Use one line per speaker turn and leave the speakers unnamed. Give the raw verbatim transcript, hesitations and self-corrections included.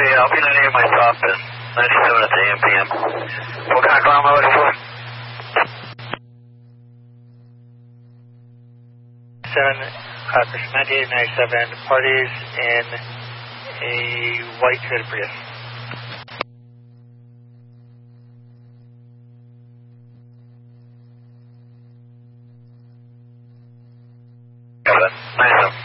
Copy, I'll be near my stop at ninety-seven at the A M P M. What kind of car am I looking for?
seven, uh, ninety-eight ninety-seven, parties in a white Toyota Prius.
Got it. ninety-seven.